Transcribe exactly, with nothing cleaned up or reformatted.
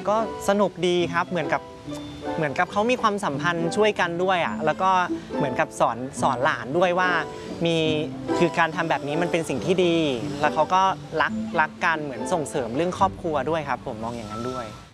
ก็สนุกดีครับเหมือนกับเหมือนกับเขามีความสัมพันธ์ช่วยกันด้วยอ่ะแล้วก็เหมือนกับสอนสอนหลานด้วยว่ามีคือการทำแบบนี้มันเป็นสิ่งที่ดีแล้วเขาก็รักรักกันเหมือนส่งเสริมเรื่องครอบครัวด้วยครับผมมองอย่างนั้นด้วย